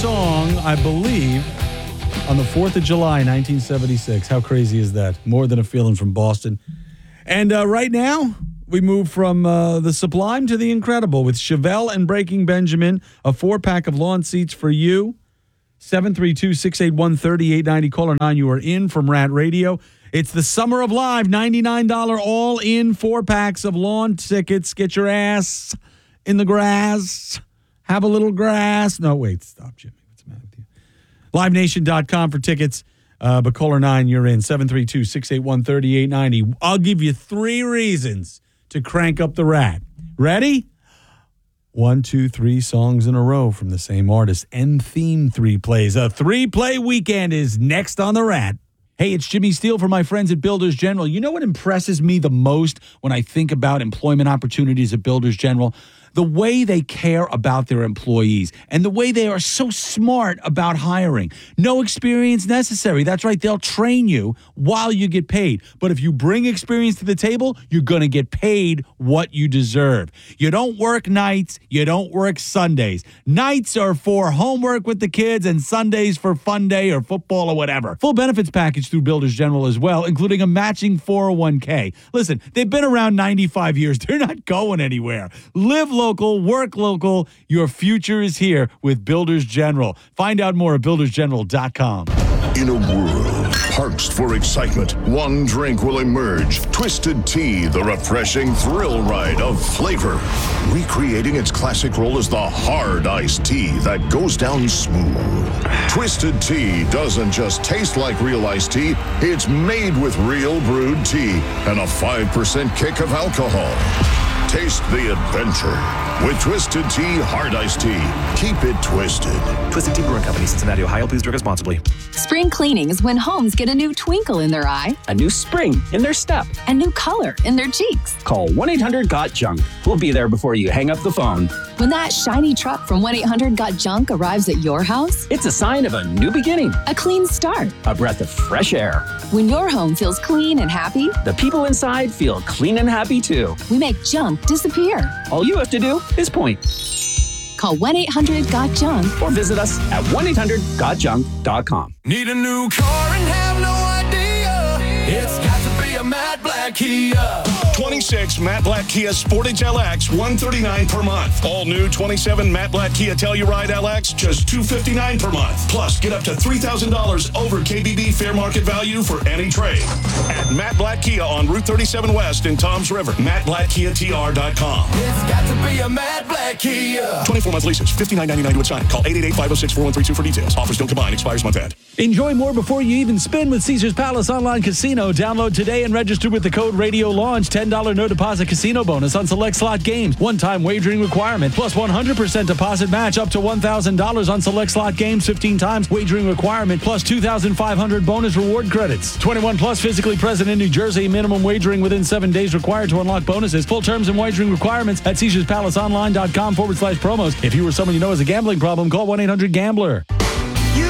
song, I believe, on the 4th of July, 1976. How crazy is that? More Than a Feeling from Boston. And right now, we move from the sublime to the incredible with Chevelle and Breaking Benjamin, a 4-pack of lawn seats for you. 732-681-3890. Caller 9, you are in from Rat Radio. It's the Summer of Live, $99 all-in 4-packs of lawn tickets. Get your ass in the grass. Have a little grass. No, wait, stop, Jimmy. What's the matter with you? LiveNation.com for tickets. But caller 9, you're in. 732-681-3890. I'll give you 3 reasons to crank up the Rat. Ready? 1, 2, 3 songs in a row from the same artist. End theme 3 plays. A 3-play weekend is next on the Rat. Hey, it's Jimmy Steele for my friends at Builders General. You know what impresses me the most when I think about employment opportunities at Builders General? The way they care about their employees and the way they are so smart about hiring. No experience necessary. That's right. They'll train you while you get paid. But if you bring experience to the table, you're going to get paid what you deserve. You don't work nights. You don't work Sundays. Nights are for homework with the kids and Sundays for fun day or football or whatever. Full benefits package through Builders General as well, including a matching 401k. Listen, they've been around 95 years. They're not going anywhere. Live local, work local. Your future is here with Builders General. Find out more at buildersgeneral.com. In a world parched for excitement, one drink will emerge. Twisted Tea, the refreshing thrill ride of flavor. Recreating its classic role as the hard iced tea that goes down smooth. Twisted Tea doesn't just taste like real iced tea, it's made with real brewed tea and a 5% kick of alcohol. Taste the adventure with Twisted Tea Hard Iced Tea. Keep it twisted. Twisted Tea Brewing Company, Cincinnati, Ohio. Please drink responsibly. Spring cleaning is when homes get a new twinkle in their eye, a new spring in their step, a new color in their cheeks. Call 1-800-GOT-JUNK. We'll be there before you hang up the phone. When that shiny truck from 1-800-GOT-JUNK arrives at your house, it's a sign of a new beginning, a clean start, a breath of fresh air. When your home feels clean and happy, the people inside feel clean and happy too. We make junk disappear. All you have to do is point. Call 1-800-GOT-JUNK or visit us at 1-800-GOT-JUNK.com. Need a new car and have no idea? It's got to be a Matt Blatt Kia. 26 Matt Blatt Kia Sportage LX, $139 per month. All new 27 Matt Blatt Kia Telluride LX, just $259 per month. Plus, get up to $3,000 over KBB fair market value for any trade. At Matt Blatt Kia on Route 37 West in Toms River. MattBlattKiaTR.com. It's got to be a Matt Blatt Kia. 24-month leases, $59.99 with sign. Call 888-506-4132 for details. Offers don't combine. Expires month end. Enjoy more before you even spin with Caesars Palace Online Casino. Download today and register with the code Radio Launch. $10 no deposit casino bonus on select slot games. One-time wagering requirement. Plus 100% deposit match up to $1,000 on select slot games. 15 times wagering requirement. Plus 2,500 bonus reward credits. 21 plus, physically present in New Jersey. Minimum wagering within 7 days required to unlock bonuses. Full terms and wagering requirements at CaesarsPalaceOnline.com/promos. If you or someone you know has a gambling problem, call 1-800-GAMBLER.